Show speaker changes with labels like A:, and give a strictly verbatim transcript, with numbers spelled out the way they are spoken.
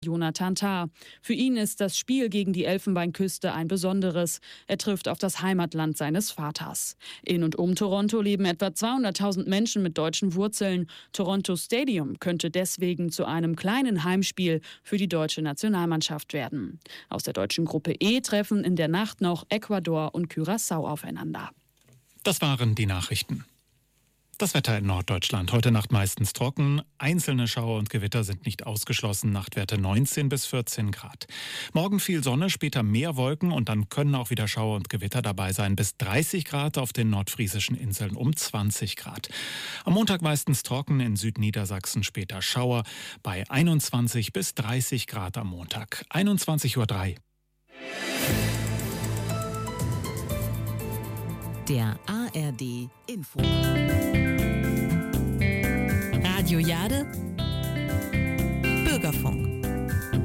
A: Jonathan Tah. Für ihn ist das Spiel gegen die Elfenbeinküste ein besonderes. Er trifft auf das Heimatland seines Vaters. In und um Toronto leben etwa zweihunderttausend Menschen mit deutschen Wurzeln. Toronto Stadium könnte deswegen zu einem kleinen Heimspiel für die deutsche Nationalmannschaft werden. Aus der deutschen Gruppe E treffen in der Nacht noch Ecuador und Curaçao aufeinander.
B: Das waren die Nachrichten. Das Wetter in Norddeutschland. Heute Nacht meistens trocken. Einzelne Schauer und Gewitter sind nicht ausgeschlossen. Nachtwerte neunzehn bis vierzehn Grad. Morgen viel Sonne, später mehr Wolken und dann können auch wieder Schauer und Gewitter dabei sein. Bis dreißig Grad auf den nordfriesischen Inseln, um zwanzig Grad. Am Montag meistens trocken, in Südniedersachsen später Schauer bei einundzwanzig bis dreißig Grad am Montag. einundzwanzig Uhr drei.
C: Der A R D Info. Radio Jade, Bürgerfunk.